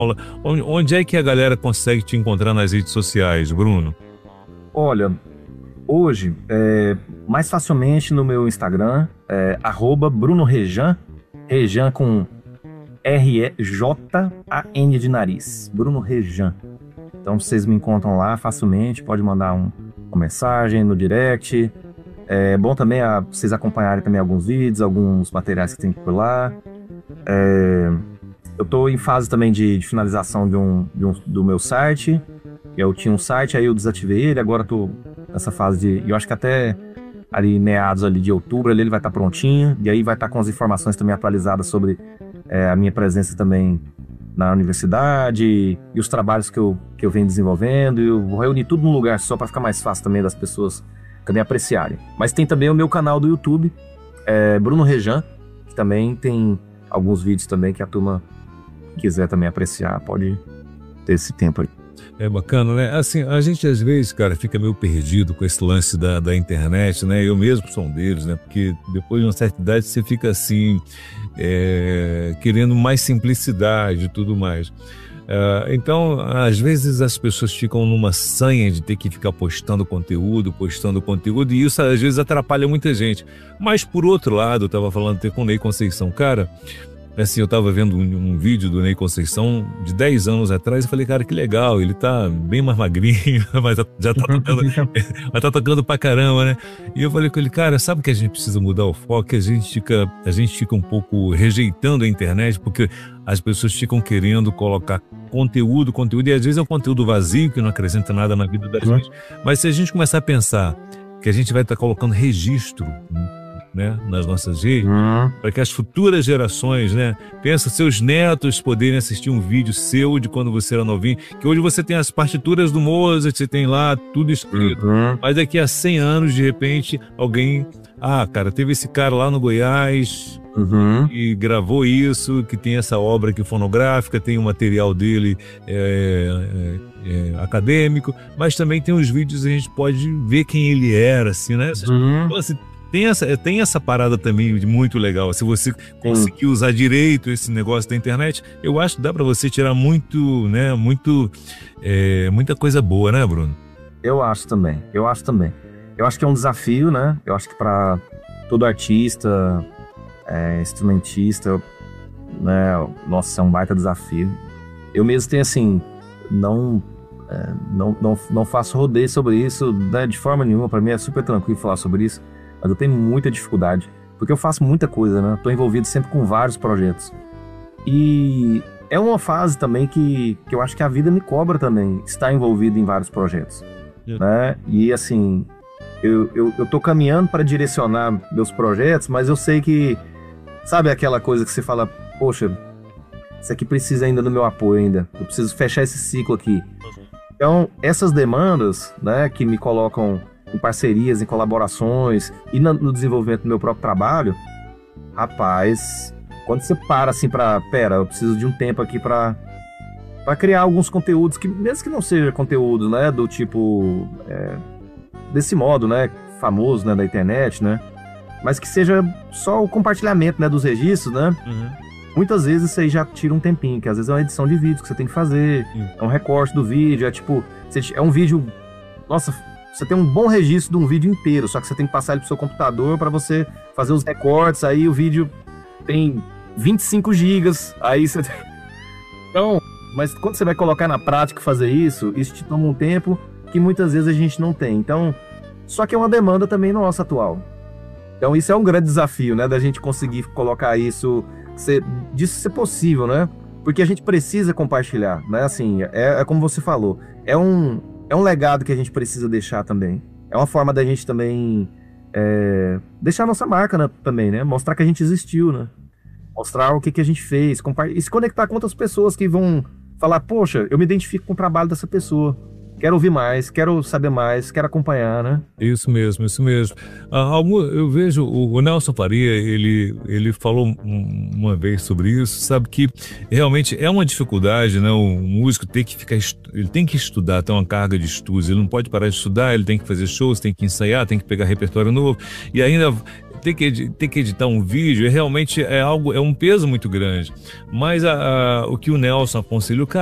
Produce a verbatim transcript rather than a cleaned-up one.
Onde, onde é que a galera consegue te encontrar nas redes sociais, Bruno? Olha, hoje, é, mais facilmente no meu Instagram, é, arroba Bruno Rejan, Rejan com R E J A N de nariz, Bruno Rejan. Então vocês me encontram lá facilmente, pode mandar um, uma mensagem no direct. É bom também a, vocês acompanharem também alguns vídeos, alguns materiais que tem por lá. É, eu estou em fase também de, de finalização de um, de um, do meu site. Eu tinha um site, aí eu desativei ele, agora estou nessa fase de... Eu acho que até ali meados ali de outubro ali ele vai estar prontinho, e aí vai estar com as informações também atualizadas sobre é, a minha presença também na universidade e os trabalhos que eu, que eu venho desenvolvendo. E eu vou reunir tudo num lugar só para ficar mais fácil também das pessoas também apreciarem. Mas tem também o meu canal do YouTube, é, Bruno Rejan, que também tem alguns vídeos também que a turma quiser também apreciar, pode ter esse tempo aí. É bacana, né? Assim, a gente às vezes, cara, fica meio perdido com esse lance da, da internet, né? Eu mesmo sou um deles, né? Porque depois de uma certa idade você fica assim, é, querendo mais simplicidade e tudo mais. Uh, então, às vezes as pessoas ficam numa sanha de ter que ficar postando conteúdo, postando conteúdo, e isso às vezes atrapalha muita gente. Mas, por outro lado, eu estava falando até com o Ney Conceição, cara, assim, eu estava vendo um, um vídeo do Ney Conceição de dez anos atrás e falei, cara, que legal, ele tá bem mais magrinho, mas já tá tocando, mas tá tocando pra caramba, né? E eu falei com ele, cara, sabe que a gente precisa mudar o foco, que a gente fica, a gente fica um pouco rejeitando a internet, porque as pessoas ficam querendo colocar conteúdo, conteúdo, e às vezes é um conteúdo vazio, que não acrescenta nada na vida da gente. Mas se a gente começar a pensar que a gente vai estar colocando registro, né, nas nossas redes, uhum, para que as futuras gerações, né, pensa seus netos poderem assistir um vídeo seu de quando você era novinho, que hoje você tem as partituras do Mozart, você tem lá tudo escrito, uhum, mas daqui a cem anos, de repente, alguém, ah, cara, teve esse cara lá no Goiás, uhum, e gravou isso, que tem essa obra aqui fonográfica, tem o material dele é, é, é, acadêmico, mas também tem os vídeos, a gente pode ver quem ele era, assim, né? Uhum. Então, assim, Tem essa, tem essa parada também de muito legal. Se você conseguir usar direito esse negócio da internet, eu acho que dá para você tirar muito, né, muito, é, muita coisa boa, né, Bruno? Eu acho também, eu acho também. Eu acho que é um desafio, né? Eu acho que para todo artista, é, instrumentista, né, nossa, é um baita desafio. Eu mesmo tenho assim, não, é, não, não, não faço rodeio sobre isso, né, de forma nenhuma. Para mim é super tranquilo falar sobre isso. Mas eu tenho muita dificuldade, porque eu faço muita coisa, né? Tô envolvido sempre com vários projetos. E é uma fase também que, que eu acho que a vida me cobra também, estar envolvido em vários projetos, é. né? E assim, eu, eu, eu tô caminhando para direcionar meus projetos, mas eu sei que, sabe aquela coisa que você fala, poxa, isso aqui precisa ainda do meu apoio ainda, eu preciso fechar esse ciclo aqui. Então, essas demandas, né, que me colocam em parcerias, em colaborações e no desenvolvimento do meu próprio trabalho, rapaz, quando você para assim pra, pera, eu preciso de um tempo aqui pra, pra criar alguns conteúdos, que mesmo que não seja conteúdo, né, do tipo, é, desse modo, né, famoso, né, da internet, né, mas que seja só o compartilhamento, né, dos registros, né, uhum. Muitas vezes isso aí já tira um tempinho, que às vezes é uma edição de vídeo que você tem que fazer, uhum. é um recorte do vídeo, é tipo, é um vídeo, nossa, você tem um bom registro de um vídeo inteiro, só que você tem que passar ele pro seu computador para você fazer os recortes, aí o vídeo tem vinte e cinco gigas, aí você... Então, mas quando você vai colocar na prática fazer isso, isso te toma um tempo que muitas vezes a gente não tem. Então, só que é uma demanda também nossa atual. Então isso é um grande desafio, né, da gente conseguir colocar isso, ser, disso ser possível, né? Porque a gente precisa compartilhar, né? Assim, é, é como você falou, é um... É um legado que a gente precisa deixar também. É uma forma da gente também é, deixar a nossa marca, né, também, né? Mostrar que a gente existiu, né? Mostrar o que, que a gente fez. E se conectar com outras pessoas que vão falar, poxa, eu me identifico com o trabalho dessa pessoa. Quero ouvir mais, quero saber mais, quero acompanhar, né? Isso mesmo, isso mesmo. Ah, eu vejo o Nelson Faria, ele, ele falou uma vez sobre isso, sabe que realmente é uma dificuldade, né? O músico tem que ficar, ele tem que estudar, tem uma carga de estudos, ele não pode parar de estudar, ele tem que fazer shows, tem que ensaiar, tem que pegar repertório novo, e ainda ter que, edi- ter que editar um vídeo é realmente é algo, é um peso muito grande. Mas a- a- o que o Nelson aconselhou, cara,